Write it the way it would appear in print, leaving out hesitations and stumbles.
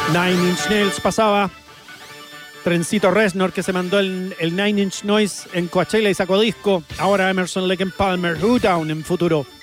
Nine Inch Nails pasaba. Trencito Reznor, que se mandó el Nine Inch Noise en Coachella y sacó disco. Ahora Emerson, Lake and Palmer, Who Down en futuro.